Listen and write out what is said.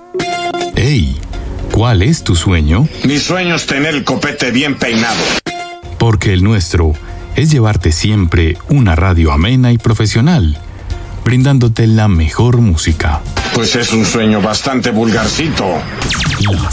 ¡Ey! ¿Cuál es tu sueño? Mi sueño es tener el copete bien peinado. Porque el nuestro es llevarte siempre una radio amena y profesional, brindándote la mejor música. Pues es un sueño bastante vulgarcito.